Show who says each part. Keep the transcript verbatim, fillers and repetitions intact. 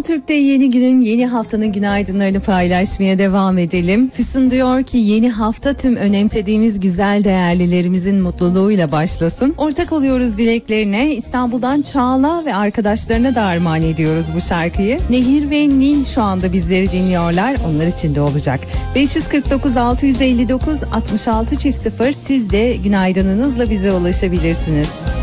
Speaker 1: Kral Türk'te yeni günün, yeni haftanın günaydınlarını paylaşmaya devam edelim. Füsun diyor ki yeni hafta tüm önemsediğimiz güzel değerlilerimizin mutluluğuyla başlasın. Ortak oluyoruz dileklerine. İstanbul'dan Çağla ve arkadaşlarına da armağan ediyoruz bu şarkıyı. Nehir ve Nil şu anda bizleri dinliyorlar. Onlar için de olacak. beş yüz kırk dokuz altı yüz elli dokuz altmış altı çift sıfır, siz de günaydınınızla bize ulaşabilirsiniz.